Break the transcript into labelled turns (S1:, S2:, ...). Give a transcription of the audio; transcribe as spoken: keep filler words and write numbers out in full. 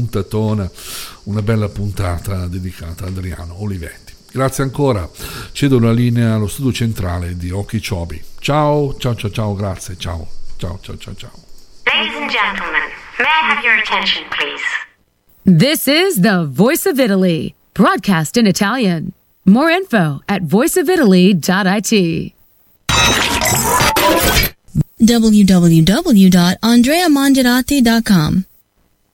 S1: puntatona, una bella puntata dedicata a Adriano Olivetti. Grazie ancora, cedo la linea allo studio centrale di Okeechobee. Ciao, ciao, ciao, ciao, grazie, ciao, ciao, ciao, ciao, ciao.
S2: Ladies and gentlemen, may I have your attention, please?
S3: This is the Voice of Italy, broadcast in Italian. More info at voice of italy dot it.
S4: w w w dot andrea mangiarati dot com